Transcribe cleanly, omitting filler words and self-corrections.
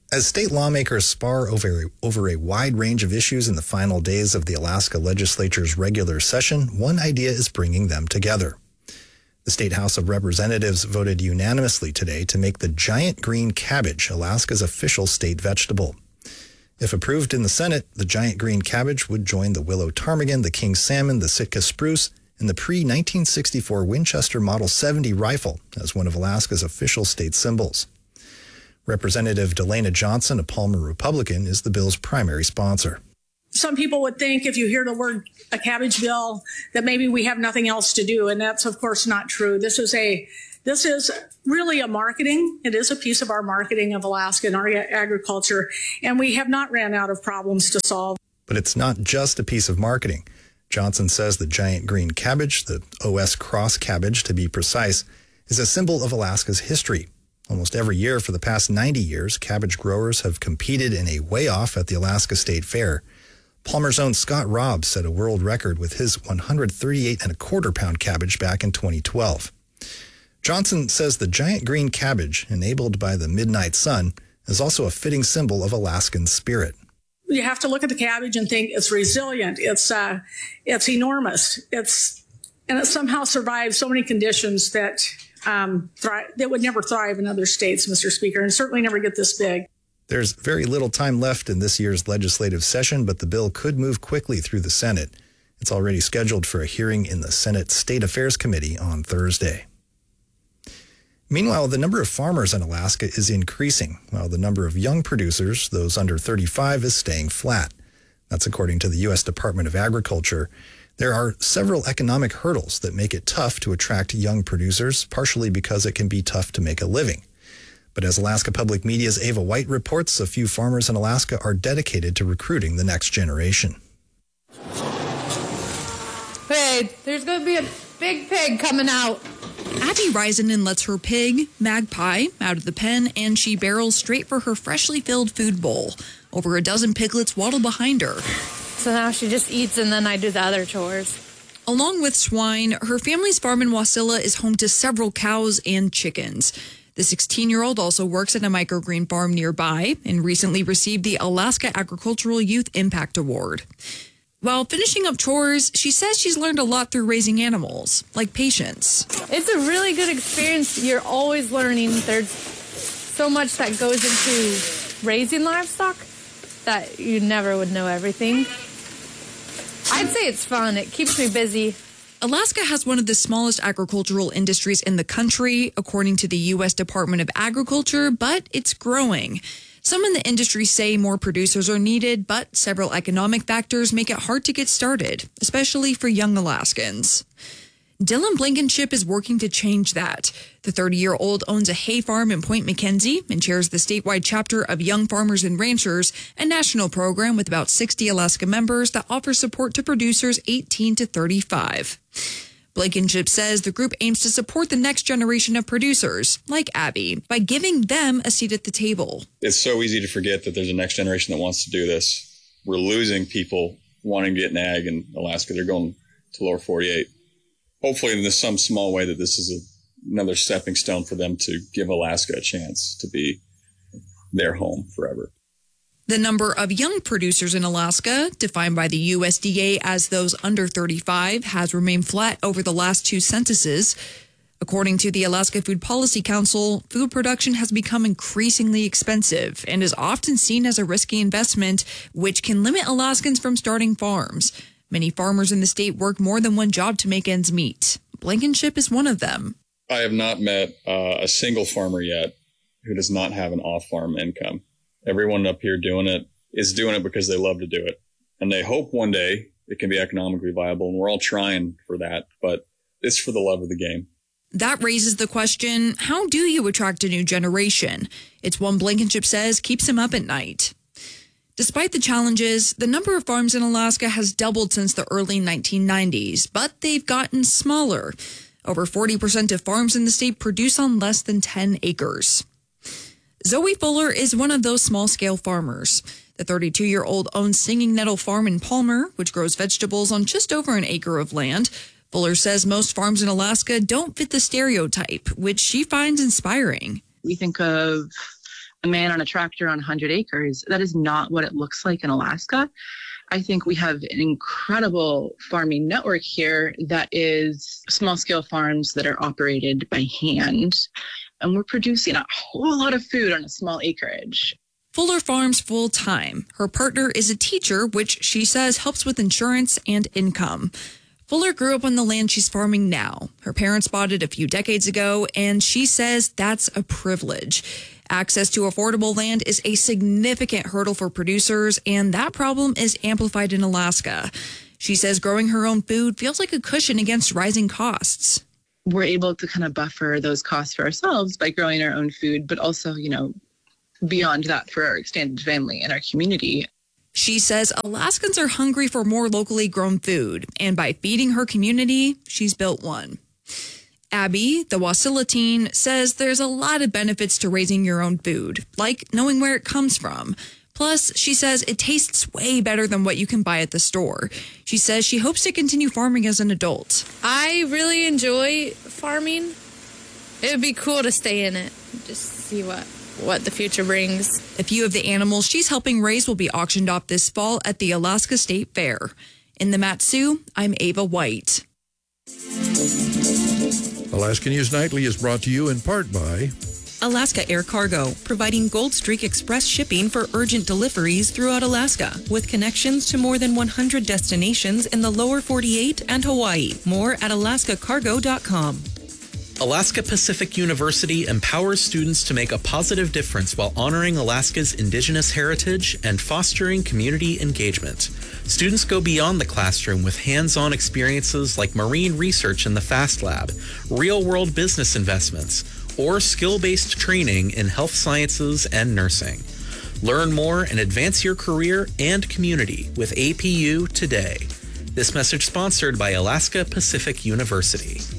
As state lawmakers spar over a wide range of issues in the final days of the Alaska legislature's regular session, one idea is bringing them together. The State House of Representatives voted unanimously today to make the giant green cabbage Alaska's official state vegetable. If approved in the Senate, the giant green cabbage would join the willow ptarmigan, the king salmon, the Sitka spruce, and the pre-1964 Winchester Model 70 rifle as one of Alaska's official state symbols. Representative Delana Johnson, a Palmer Republican, is the bill's primary sponsor. Some people would think if you hear the word a cabbage bill that maybe we have nothing else to do, and that's of course not true. This is really a marketing. It is a piece of our marketing of Alaska and our agriculture, and we have not ran out of problems to solve. But it's not just a piece of marketing. Johnson says the giant green cabbage, the OS cross cabbage to be precise, is a symbol of Alaska's history. Almost every year for the past 90 years, cabbage growers have competed in a weigh-off at the Alaska State Fair. Palmer's own Scott Robbs set a world record with his 138.25-pound cabbage back in 2012. Johnson says the giant green cabbage, enabled by the midnight sun, is also a fitting symbol of Alaskan spirit. You have to look at the cabbage and think it's resilient. It's enormous. And it somehow survives so many conditions that would never thrive in other states, Mr. Speaker, and certainly never get this big. There's very little time left in this year's legislative session, but the bill could move quickly through the Senate. It's already scheduled for a hearing in the Senate State Affairs Committee on Thursday. Meanwhile, the number of farmers in Alaska is increasing, while the number of young producers, those under 35, is staying flat. That's according to the U.S. Department of Agriculture. There are several economic hurdles that make it tough to attract young producers, partially because it can be tough to make a living. But as Alaska Public Media's Ava White reports, a few farmers in Alaska are dedicated to recruiting the next generation. Hey, there's going to be a big pig coming out. Abby Risenen lets her pig, Magpie, out of the pen, and she barrels straight for her freshly filled food bowl. Over a dozen piglets waddle behind her. So now she just eats and then I do the other chores. Along with swine, her family's farm in Wasilla is home to several cows and chickens. The 16-year-old also works at a microgreen farm nearby and recently received the Alaska Agricultural Youth Impact Award. While finishing up chores, she says she's learned a lot through raising animals, like patience. It's a really good experience. You're always learning. There's so much that goes into raising livestock that you never would know everything. I'd say it's fun. It keeps me busy. Alaska has one of the smallest agricultural industries in the country, according to the U.S. Department of Agriculture, but it's growing. Some in the industry say more producers are needed, but several economic factors make it hard to get started, especially for young Alaskans. Dylan Blankenship is working to change that. The 30-year-old owns a hay farm in Point McKenzie and chairs the statewide chapter of Young Farmers and Ranchers, a national program with about 60 Alaska members that offers support to producers 18 to 35. Blankenship says the group aims to support the next generation of producers, like Abby, by giving them a seat at the table. It's so easy to forget that there's a next generation that wants to do this. We're losing people wanting to get in ag in Alaska. They're going to lower 48. Hopefully in some small way that this is another stepping stone for them to give Alaska a chance to be their home forever. The number of young producers in Alaska, defined by the USDA as those under 35, has remained flat over the last two censuses. According to the Alaska Food Policy Council, food production has become increasingly expensive and is often seen as a risky investment, which can limit Alaskans from starting farms. Many farmers in the state work more than one job to make ends meet. Blankenship is one of them. I have not met a single farmer yet who does not have an off-farm income. Everyone up here is doing it because they love to do it. And they hope one day it can be economically viable. And we're all trying for that, but it's for the love of the game. That raises the question, how do you attract a new generation? It's one Blankenship says keeps him up at night. Despite the challenges, the number of farms in Alaska has doubled since the early 1990s, but they've gotten smaller. Over 40% of farms in the state produce on less than 10 acres. Zoe Fuller is one of those small-scale farmers. The 32-year-old owns Singing Nettle Farm in Palmer, which grows vegetables on just over an acre of land. Fuller says most farms in Alaska don't fit the stereotype, which she finds inspiring. We think of a man on a tractor on 100 acres. That is not what it looks like in Alaska. I think we have an incredible farming network here that is small-scale farms that are operated by hand. And we're producing a whole lot of food on a small acreage. Fuller farms full-time. Her partner is a teacher, which she says helps with insurance and income. Fuller grew up on the land she's farming now. Her parents bought it a few decades ago, and she says that's a privilege. Access to affordable land is a significant hurdle for producers, and that problem is amplified in Alaska. She says growing her own food feels like a cushion against rising costs. We're able to kind of buffer those costs for ourselves by growing our own food, but also, beyond that for our extended family and our community. She says Alaskans are hungry for more locally grown food, and by feeding her community, she's built one. Abby, the Wasilla teen, says there's a lot of benefits to raising your own food, like knowing where it comes from. Plus, she says it tastes way better than what you can buy at the store. She says she hopes to continue farming as an adult. I really enjoy farming. It would be cool to stay in it, just see what the future brings. A few of the animals she's helping raise will be auctioned off this fall at the Alaska State Fair. In the Mat-Su, I'm Ava White. Alaska News Nightly is brought to you in part by Alaska Air Cargo, providing Gold Streak Express shipping for urgent deliveries throughout Alaska, with connections to more than 100 destinations in the lower 48 and Hawaii. More at alaskacargo.com. Alaska Pacific University empowers students to make a positive difference while honoring Alaska's indigenous heritage and fostering community engagement. Students go beyond the classroom with hands-on experiences like marine research in the FAST Lab, real-world business investments, or skill-based training in health sciences and nursing. Learn more and advance your career and community with APU today. This message sponsored by Alaska Pacific University.